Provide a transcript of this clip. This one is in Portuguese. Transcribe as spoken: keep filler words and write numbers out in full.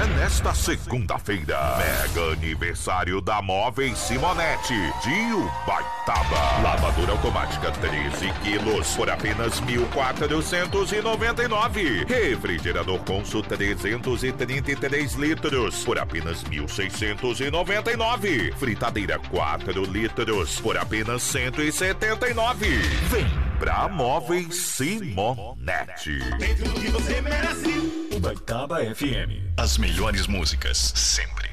nesta segunda-feira. Mega aniversário da Móveis Simonetti de Ubaitaba. Lavadora automática treze quilos por apenas mil quatrocentos e noventa e nove. Refrigerador Consul trezentos e trinta e três litros por apenas mil seiscentos e noventa e nove. Fritadeira quatro litros por apenas cento e setenta e nove. Vem pra Móveis Simonetti. Tem tudo que você merece. Ubaitaba F M. As melhores músicas, sempre.